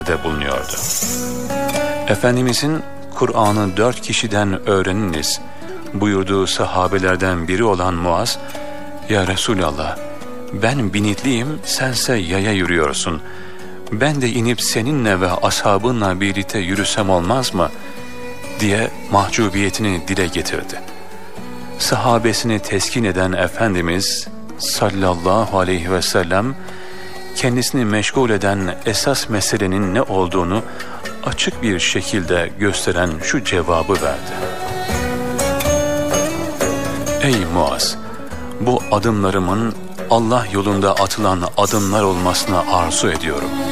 de bulunuyordu. Efendimizin Kur'an'ı 4 kişiden öğreniniz buyurduğu sahabelerden biri olan Muaz, "Ya Resulallah, ben binitliyim, sense yaya yürüyorsun. Ben de inip seninle ve ashabınla birlikte yürüsem olmaz mı?" diye mahcubiyetini dile getirdi. Sahabesini teskin eden Efendimiz sallallahu aleyhi ve sellem, kendisini meşgul eden esas meselenin ne olduğunu açık bir şekilde gösteren şu cevabı verdi. "Ey Muaz, bu adımlarımın Allah yolunda atılan adımlar olmasına arzu ediyorum.